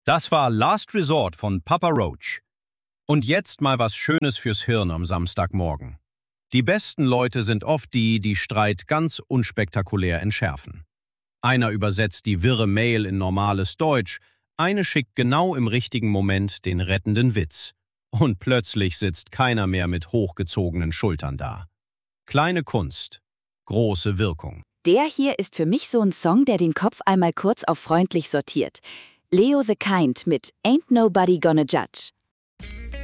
Das war Last Resort von Papa Roach. Und jetzt mal was Schönes fürs Hirn am Samstagmorgen. Die besten Leute sind oft die, die Streit ganz unspektakulär entschärfen. Einer übersetzt die wirre Mail in normales Deutsch, eine schickt genau im richtigen Moment den rettenden Witz. Und plötzlich sitzt keiner mehr mit hochgezogenen Schultern da. Kleine Kunst, große Wirkung. Der hier ist für mich so ein Song, der den Kopf einmal kurz auf freundlich sortiert. Leo the Kind mit Ain't Nobody Gonna Judge.